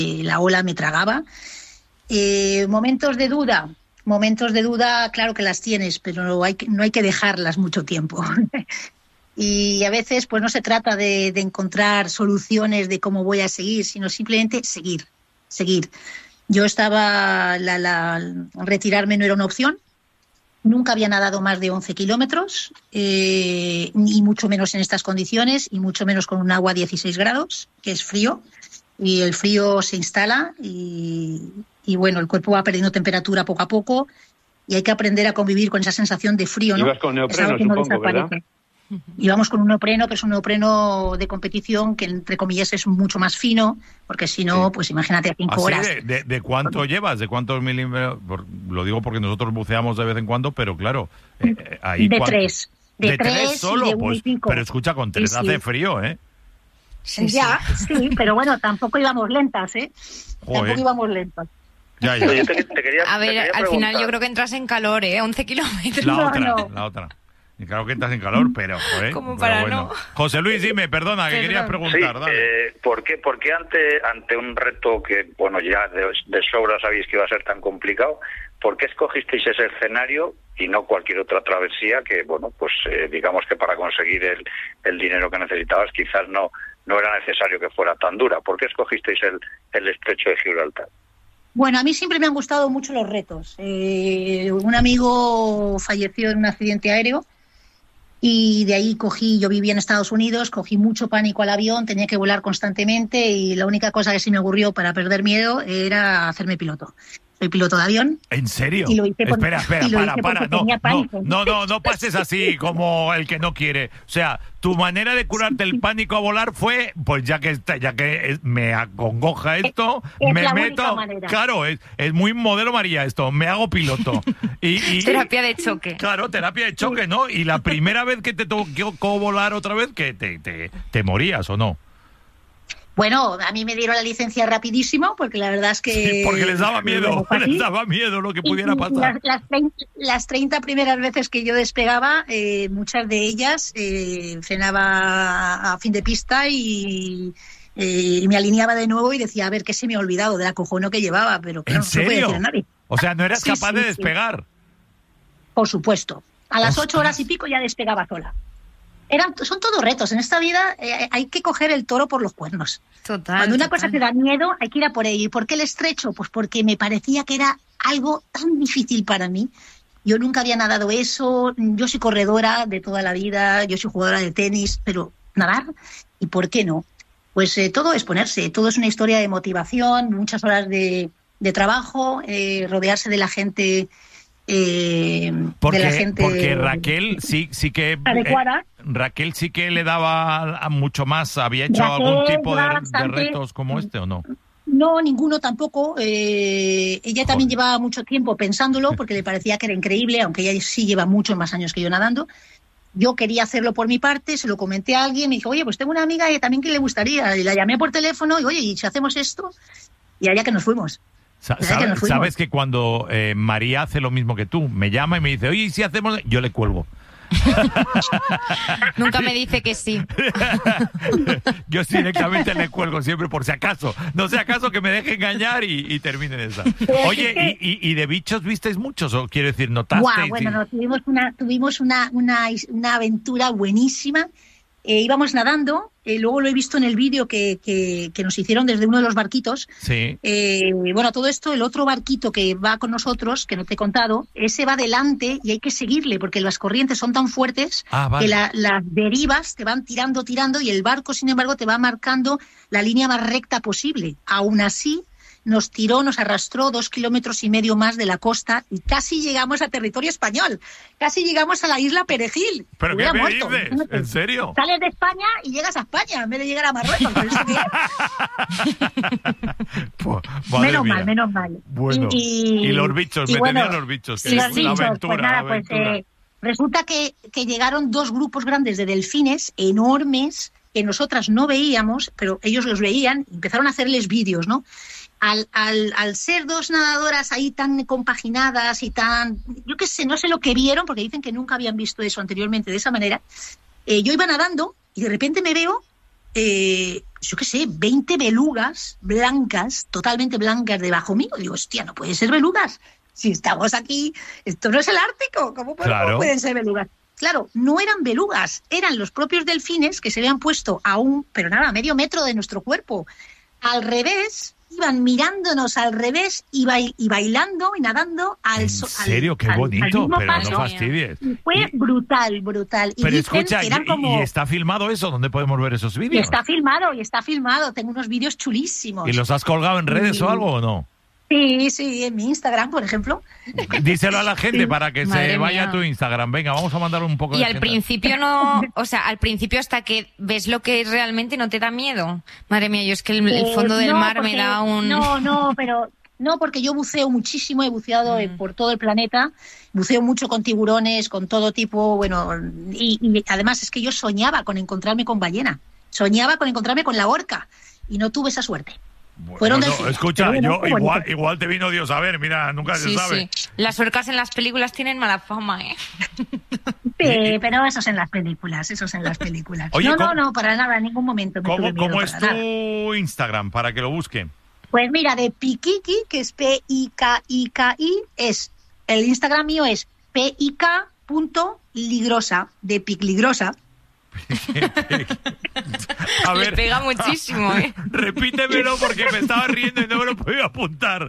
la ola me tragaba. Momentos de duda, claro que las tienes, pero no hay que dejarlas mucho tiempo. Y a veces pues no se trata de encontrar soluciones de cómo voy a seguir, sino simplemente seguir. Yo estaba, retirarme no era una opción. Nunca había nadado más de 11 kilómetros, y mucho menos en estas condiciones, y mucho menos con un agua a 16 grados, que es frío, y el frío se instala y bueno, el cuerpo va perdiendo temperatura poco a poco y hay que aprender a convivir con esa sensación de frío, ¿no? Ibas con neopreno, supongo, ¿verdad? Íbamos con un neopreno, pero es un neopreno de competición que, entre comillas, es mucho más fino, porque si no, pues imagínate a 5 horas. ¿De cuánto llevas? ¿De cuántos milímetros? Lo digo porque nosotros buceamos de vez en cuando, pero claro, ahí... De 3. ¿De 3 solo? Pues, pero escucha, con 3 hace frío, ¿eh? Sí, pero bueno, tampoco íbamos lentas, ¿eh? Joder. Tampoco íbamos lentas. Ya. Oye, a ver, al final yo creo que entras en calor, 11 kilómetros. La otra. Y claro que entras en calor, pero joder. Como para bueno. No. José Luis, dime, perdona, que querías preguntar. Sí, dale. ¿por qué ante un reto que, bueno, ya de sobra sabéis que iba a ser tan complicado, por qué escogisteis ese escenario y no cualquier otra travesía que, bueno, pues digamos que para conseguir el dinero que necesitabas quizás no era necesario que fuera tan dura? ¿Por qué escogisteis el estrecho de Gibraltar? Bueno, a mí siempre me han gustado mucho los retos. Un amigo falleció en un accidente aéreo y de ahí yo vivía en Estados Unidos, cogí mucho pánico al avión, tenía que volar constantemente y la única cosa que se me ocurrió para perder miedo era hacerme piloto. Soy piloto de avión. ¿En serio? Y lo hice Espera, para. No pases así como el que no quiere. O sea, tu manera de curarte el pánico a volar fue, pues ya que me acongoja esto, me meto. Claro, es muy modelo María esto. Me hago piloto. Y terapia de choque. Claro, terapia de choque, ¿no? Y la primera vez que te tocó volar otra vez, que te morías, ¿o no? Bueno, a mí me dieron la licencia rapidísimo, porque la verdad es que... Sí, porque les daba miedo lo que pudiera pasar. Las 30 primeras veces que yo despegaba, muchas de ellas frenaba a fin de pista y me alineaba de nuevo y decía, a ver, ¿qué se me ha olvidado del acojono que llevaba? Pero claro, ¿En serio? No se puede decir a nadie. O sea, ¿no eras capaz de despegar? Por supuesto. A las 8 horas y pico ya despegaba sola. Son todos retos. En esta vida hay que coger el toro por los cuernos. Cuando una cosa te da miedo, hay que ir a por ello. ¿Y por qué el estrecho? Pues porque me parecía que era algo tan difícil para mí. Yo nunca había nadado eso. Yo soy corredora de toda la vida. Yo soy jugadora de tenis. Pero nadar, ¿y por qué no? Pues todo es ponerse. Todo es una historia de motivación, muchas horas de trabajo, rodearse de la gente... porque Raquel sí que adecuada. Raquel sí que le daba mucho más. ¿Había hecho algún tipo de retos como este o no? No, ninguno tampoco. Ella también llevaba mucho tiempo pensándolo porque le parecía que era increíble, aunque ella sí lleva muchos más años que yo nadando. Yo quería hacerlo por mi parte, se lo comenté a alguien, me dijo, oye, pues tengo una amiga también que le gustaría. Y la llamé por teléfono y, oye, ¿y si hacemos esto? Y allá que nos fuimos. ¿Sabes que cuando María hace lo mismo que tú? Me llama y me dice, oye, ¿y si hacemos...? Yo le cuelgo. Nunca me dice que sí. Yo directamente le cuelgo siempre por si acaso. No sea acaso que me deje engañar y termine en esa. Oye, ¿y de bichos visteis muchos? ¿O quiero decir, notasteis? Bueno, no, tuvimos una aventura buenísima. Íbamos nadando, luego lo he visto en el vídeo que nos hicieron desde uno de los barquitos. Sí. Bueno, todo esto, el otro barquito que va con nosotros, que no te he contado, ese va adelante y hay que seguirle porque las corrientes son tan fuertes que las derivas te van tirando y el barco, sin embargo, te va marcando la línea más recta posible. Aún así, nos arrastró 2,5 kilómetros más de la costa y casi llegamos a territorio español. Casi llegamos a la isla Perejil. ¿Pero qué me dices? ¿En serio? Sales de España y llegas a España en vez de llegar a Marruecos. Menos mal. Bueno, y los bichos, tenían los bichos. Sí, los bichos, aventura. Resulta que llegaron 2 grupos grandes de delfines enormes que nosotras no veíamos, pero ellos los veían y empezaron a hacerles vídeos, ¿no? Al ser 2 nadadoras ahí tan compaginadas y tan... Yo qué sé, no sé lo que vieron, porque dicen que nunca habían visto eso anteriormente de esa manera. Yo iba nadando y de repente me veo yo qué sé, 20 belugas blancas, totalmente blancas debajo mío. Digo, hostia, no pueden ser belugas. Si estamos aquí, esto no es el Ártico, ¿cómo pueden ser belugas? Claro, no eran belugas, eran los propios delfines que se habían puesto a medio metro de nuestro cuerpo. Al revés, iban mirándonos al revés y bailando y nadando al sol. ¿En serio? Qué bonito, pero paso. No fastidies. Fue brutal. Y pero escucha, ¿y está filmado eso? ¿Dónde podemos ver esos vídeos? Y está filmado. Tengo unos vídeos chulísimos. ¿Y los has colgado en redes o algo o no? Sí, en mi Instagram, por ejemplo. Díselo a la gente para que se vaya a tu Instagram. Venga, vamos a mandar un poco de gente. Y al principio al principio hasta que ves lo que es realmente no te da miedo. Madre mía, yo es que el fondo del mar me da un... No, porque yo buceo muchísimo, he buceado por todo el planeta, buceo mucho con tiburones, con todo tipo, y además es que yo soñaba con encontrarme con ballena, soñaba con encontrarme con la orca, y no tuve esa suerte. Bueno, escucha, igual te vino Dios a ver, mira, nunca se sabe. Sí. Las orcas en las películas tienen mala fama, ¿eh? Sí, pero eso es en las películas. Oye, no, para nada, en ningún momento. ¿Cómo es tu Instagram, para que lo busquen? Pues mira, de Pikiki, que es P-I-K-I-K-I, el Instagram mío es pik.ligrosa, de Picligrosa. A ver, le pega muchísimo, ¿eh? Repítemelo porque me estaba riendo y no me lo podía apuntar.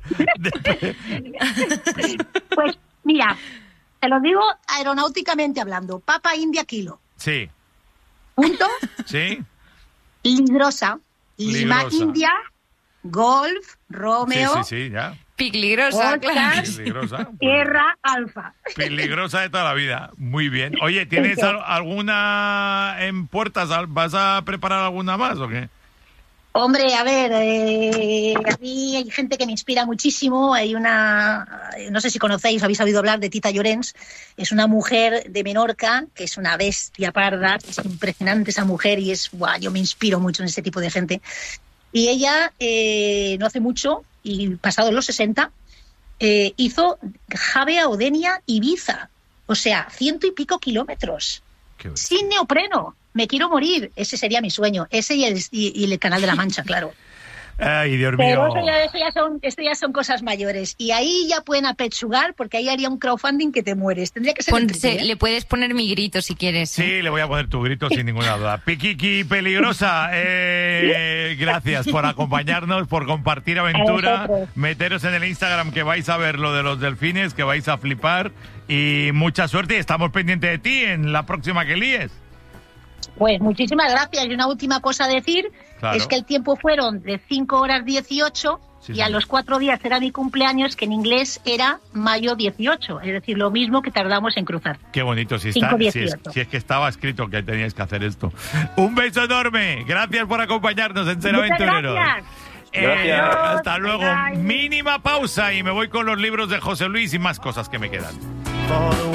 Pues mira, te lo digo aeronáuticamente hablando. Papa India Kilo. Sí. Punto. Sí. Ligrosa. Lima India. Golf. Romeo. Sí, ya. Peligrosa, claro. Peligrosa. Tierra Alfa. Peligrosa de toda la vida. Muy bien. Oye, ¿tienes alguna en puertas? ¿Vas a preparar alguna más o qué? Hombre, a ver, a mí hay gente que me inspira muchísimo. Hay no sé si conocéis o habéis oído hablar de Tita Llorens. Es una mujer de Menorca que es una bestia parda. Es impresionante esa mujer y yo me inspiro mucho en ese tipo de gente. Y ella, no hace mucho, y pasados los 60, hizo Javea, Odenia, Ibiza. O sea, 100 y pico kilómetros. Sin neopreno. Me quiero morir. Ese sería mi sueño. Ese y el Canal de la Mancha, claro. Ay, Dios mío. Pero esto ya son cosas mayores. Y ahí ya pueden apechugar, porque ahí haría un crowdfunding que te mueres. Tendría que ser... Le puedes poner mi grito si quieres. Sí, le voy a poner tu grito sin ninguna duda. Pikiki Peligrosa, gracias por acompañarnos, por compartir aventura. Meteros en el Instagram que vais a ver lo de los delfines, que vais a flipar. Y mucha suerte. Estamos pendientes de ti en la próxima que líes. Pues muchísimas gracias. Y una última cosa a decir, claro, es que el tiempo fueron de 5 horas 18 y a los 4 días era mi cumpleaños, que en inglés era mayo 18, es decir, lo mismo que tardamos en cruzar. Qué bonito, si es que estaba escrito que teníais que hacer esto. Un beso enorme, gracias por acompañarnos en Ser Aventureros. Gracias. Hasta luego. Bye. Mínima pausa y me voy con los libros de José Luis y más cosas que me quedan.